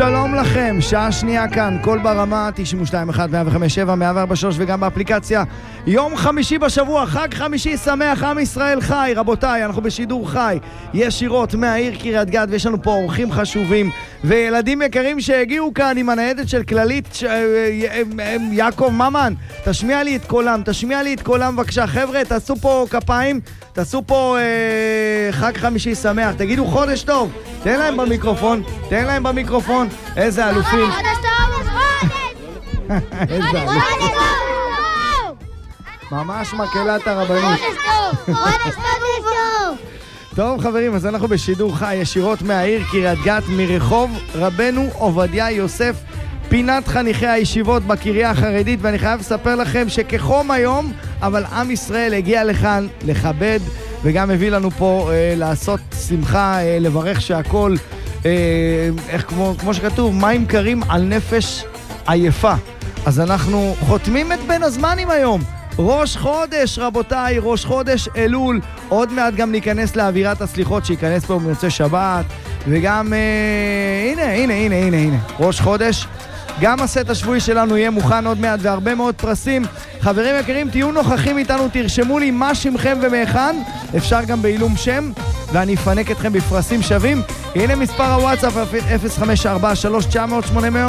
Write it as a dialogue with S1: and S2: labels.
S1: שלום לכם, שעה שנייה כאן, כל ברמה 92.1, 105.7, 104.3 וגם באפליקציה. יום חמישי בשבוע, חג חמישי שמח, עם ישראל חי. רבותיי, אנחנו בשידור חי ישירות מהעיר קריית גת, ויש לנו פה אורחים חשובים וילדים יקרים שהגיעו כאן עם הניידת של כללית. יעקב ממן, תשמיע לי את קולם בבקשה. חבר'ה, תעשו פה כפיים, תעשו פה חג חמישי שמח, תגידו חודש טוב. תן להם במיקרופון, איזה אלופים.
S2: חודש טוב!
S1: איזה אלופים. ממש מקהלת הרבנות.
S2: חודש טוב!
S1: טוב חברים, אז אנחנו בשידור חי ישירות מהעיר קריית גת, מרחוב רבנו עובדיה יוסף, פינת חניכי הישיבות בקריה החרדית. ואני חייב לספר לכם שכחום היום, אבל עם ישראל הגיע לכאן לכבד וגם הביא לנו פה לעשות שמחה, לברך שהכל כמו שכתוב, מים קרים על נפש עייפה. אז אנחנו חותמים את בין הזמנים היום, ראש חודש רבותיי, ראש חודש אלול. עוד מעט גם ניכנס לאווירת הסליחות שייכנס פה במוצאי שבת, וגם הנה ראש חודש. גם הסט השבועי שלנו יהיה מוכן עוד מעט, והרבה מאוד פרסים. חברים יקרים, תהיו נוכחים איתנו, תרשמו לי מה שמכם ומהיכן, אפשר גם בעילום שם, ואני אפנק אתכם בפרסים שווים. הנה מספר הוואטסאפ 0543 900 800